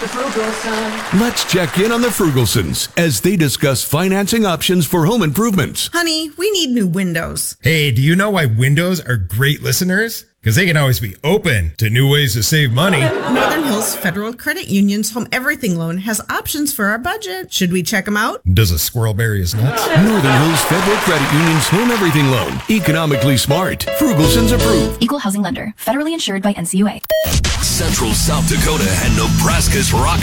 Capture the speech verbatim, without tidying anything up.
the Frugalson. Let's check in on the Frugalsons as they discuss financing options for home improvements. Honey, we need new windows. Hey, do you know why windows are great listeners? Because they can always be open to new ways to save money. Northern Hills Federal Credit Union's Home Everything Loan has options for our budget. Should we check them out? Does a squirrel bury his nuts? Northern Hills Federal Credit Union's Home Everything Loan. Economically smart. Frugalsons approved. Equal housing lender. Federally insured by N C U A. Central South Dakota and Nebraska's Rock